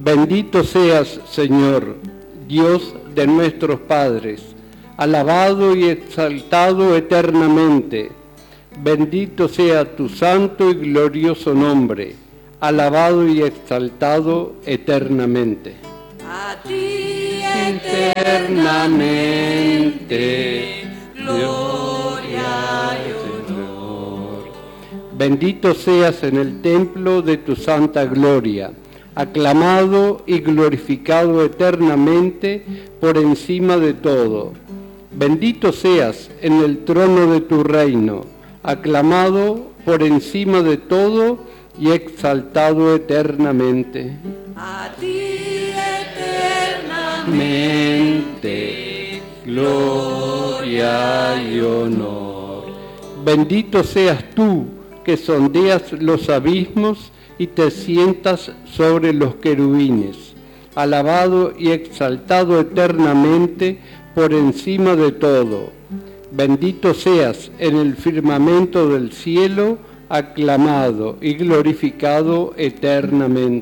Bendito seas, Señor, Dios de nuestros padres, alabado y exaltado eternamente. Bendito sea tu santo y glorioso nombre, alabado y exaltado eternamente. A ti eternamente, gloria y honor. Bendito seas en el templo de tu santa gloria, aclamado y glorificado eternamente por encima de todo. Bendito seas en el trono de tu reino, aclamado por encima de todo y exaltado eternamente. A ti eternamente, gloria y honor. Bendito seas tú que sondeas los abismos y te sientas sobre los querubines, alabado y exaltado eternamente por encima de todo. Bendito seas en el firmamento del cielo, aclamado y glorificado eternamente.